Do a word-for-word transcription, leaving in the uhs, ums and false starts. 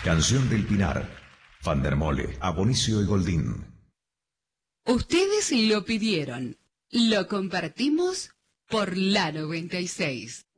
Canción del Pinar, Vandermole, Aponicio y Goldín. Ustedes lo pidieron, lo compartimos por la noventa y seis.